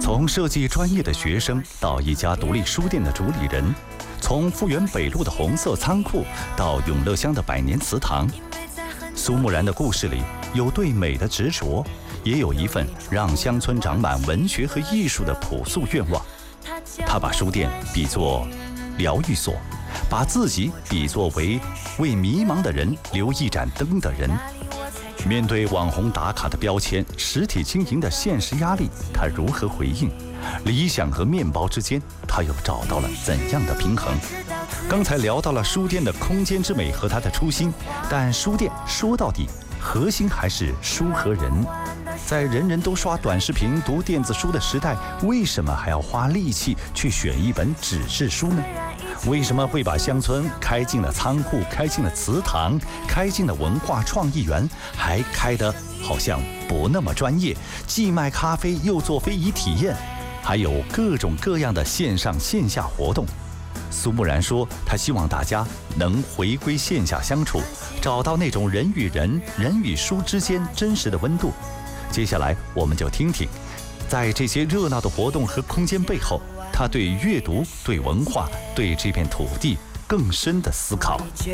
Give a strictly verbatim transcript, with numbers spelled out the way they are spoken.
从设计专业的学生到一家独立书店的主理人，从富源北路的红色仓库到永乐乡的百年祠堂，苏木然的故事里有对美的执着，也有一份让乡村长满文学和艺术的朴素愿望。他把书店比作疗愈所，把自己比作为为迷茫的人留一盏灯的人。面对网红打卡的标签，实体经营的现实压力，他如何回应？理想和面包之间，他又找到了怎样的平衡？刚才聊到了书店的空间之美和它的初心，但书店说到底，核心还是书和人。在人人都刷短视频、读电子书的时代，为什么还要花力气去选一本纸质书呢？为什么会把乡村开进了仓库，开进了祠堂，开进了文化创意园，还开得好像不那么专业，既卖咖啡又做非遗体验，还有各种各样的线上线下活动？苏木然说，他希望大家能回归线下相处，找到那种人与人、人与书之间真实的温度。接下来我们就听听，在这些热闹的活动和空间背后，他对阅读、对文化、对这片土地更深的思考。